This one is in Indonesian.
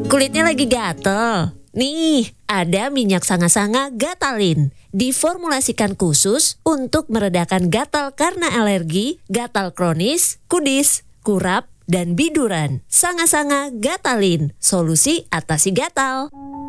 Kulitnya lagi gatel. Nih, ada minyak sanga-sanga Gatalin. Diformulasikan khusus untuk meredakan gatal karena alergi, gatal kronis, kudis, kurap, dan biduran. Sanga-sanga Gatalin, solusi atasi gatal.